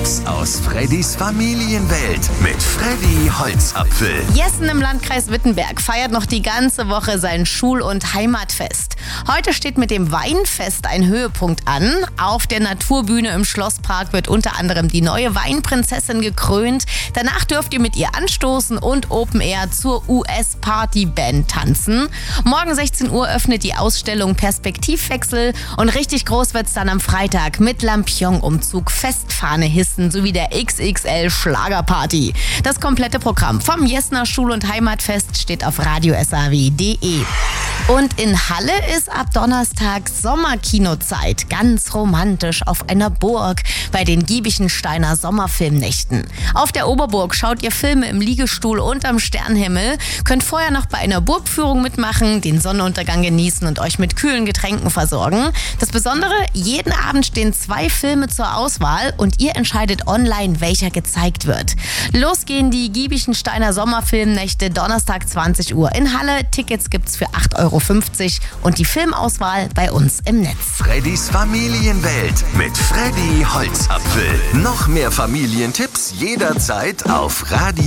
Tipps aus Freddys Familienwelt mit Freddy Holzapfel. Jessen im Landkreis Wittenberg feiert noch die ganze Woche sein Schul- und Heimatfest. Heute steht mit dem Weinfest ein Höhepunkt an. Auf der Naturbühne im Schlosspark wird unter anderem die neue Weinprinzessin gekrönt. Danach dürft ihr mit ihr anstoßen und Open Air zur US-Party-Band tanzen. Morgen 16 Uhr öffnet die Ausstellung Perspektivwechsel und richtig groß wird's dann am Freitag mit Lampion-Umzug, Festfahne hissen sowie der XXL-Schlagerparty. Das komplette Programm vom Jessener Schul- und Heimatfest steht auf radiosaw.de. Und in Halle ist ab Donnerstag Sommerkinozeit. Ganz romantisch auf einer Burg bei den Giebichensteiner Sommerfilmnächten. Auf der Oberburg schaut ihr Filme im Liegestuhl unterm Sternenhimmel, könnt vorher noch bei einer Burgführung mitmachen, den Sonnenuntergang genießen und euch mit kühlen Getränken versorgen. Das Besondere, jeden Abend stehen 2 Filme zur Auswahl und ihr entscheidet online, welcher gezeigt wird. Los gehen die Giebichensteiner Sommerfilmnächte Donnerstag 20 Uhr in Halle. Tickets gibt's für 8,50 € und die Filmauswahl bei uns im Netz. Freddys Familienwelt mit Freddy Holzapfel. Noch mehr Familientipps jederzeit auf Radio